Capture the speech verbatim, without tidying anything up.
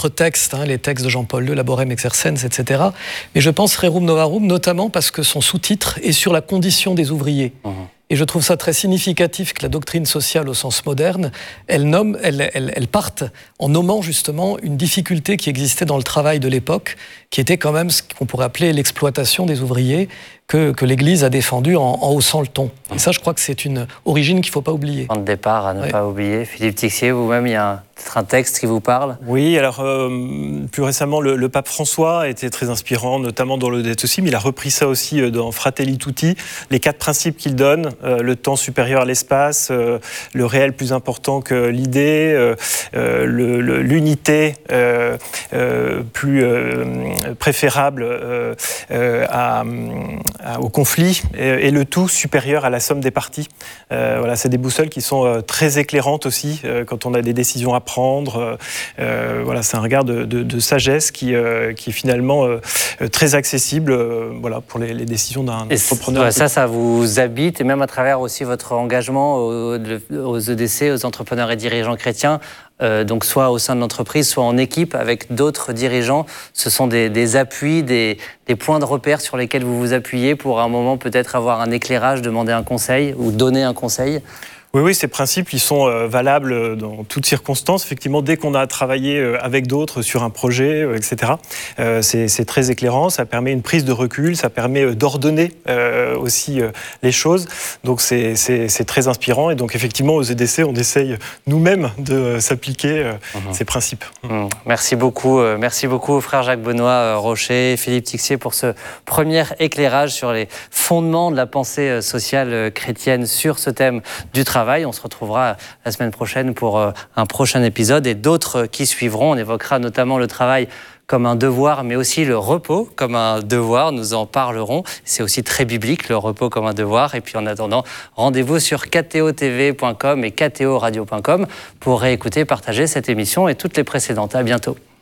d'autres textes, hein, les textes de Jean-Paul deux, Laborem Exercens, et cetera. Mais je pense Rerum Novarum, notamment parce que son sous-titre est sur la condition des ouvriers. Mmh. Et je trouve ça très significatif que la doctrine sociale au sens moderne, elle, nomme, elle, elle, elle parte en nommant justement une difficulté qui existait dans le travail de l'époque, qui était quand même ce qu'on pourrait appeler l'exploitation des ouvriers, que, que l'Église a défendu en, en haussant le ton. Et ça, je crois que c'est une origine qu'il ne faut pas oublier. Point de départ à ne ouais. pas oublier. Philippe Tixier, vous-même, il y a peut-être un texte qui vous parle? Oui, alors euh, plus récemment, le, le pape François a été très inspirant, notamment dans Laudato Si, mais il a repris ça aussi dans Fratelli Tutti, les quatre principes qu'il donne, euh, le temps supérieur à l'espace, euh, le réel plus important que l'idée, euh, euh, le, le, l'unité euh, euh, plus euh, préférable euh, euh, à, à, au conflit, et, et le tout supérieur à la somme des parties. Euh, voilà, c'est des boussoles qui sont euh, très éclairantes aussi euh, quand on a des décisions à prendre. Euh, voilà, c'est un regard de, de, de sagesse qui, euh, qui est finalement euh, très accessible euh, voilà, pour les, les décisions d'un et entrepreneur. Ouais, ça, ça vous habite, et même à travers aussi votre engagement aux, aux E D C, aux entrepreneurs et dirigeants chrétiens, euh, donc soit au sein de l'entreprise, soit en équipe avec d'autres dirigeants. Ce sont des, des appuis, des, des points de repère sur lesquels vous vous appuyez pour à un moment peut-être avoir un éclairage, demander un conseil ou donner un conseil. Oui, oui, ces principes, ils sont euh, valables dans toutes circonstances. Effectivement, dès qu'on a travaillé euh, avec d'autres sur un projet, euh, et cetera, euh, c'est, c'est très éclairant. Ça permet une prise de recul, ça permet euh, d'ordonner euh, aussi euh, les choses. Donc, c'est, c'est, c'est très inspirant. Et donc, effectivement, aux E D C, on essaye nous-mêmes de euh, s'appliquer euh, mmh. ces principes. Mmh. Merci beaucoup. Euh, merci beaucoup, frère Jacques-Benoît euh, Rocher et Philippe Tixier, pour ce premier éclairage sur les fondements de la pensée euh, sociale euh, chrétienne sur ce thème du travail. On se retrouvera la semaine prochaine pour un prochain épisode et d'autres qui suivront. On évoquera notamment le travail comme un devoir, mais aussi le repos comme un devoir. Nous en parlerons. C'est aussi très biblique, le repos comme un devoir. Et puis en attendant, rendez-vous sur k t o t v point com et k t o radio point com pour réécouter, partager cette émission et toutes les précédentes. À bientôt.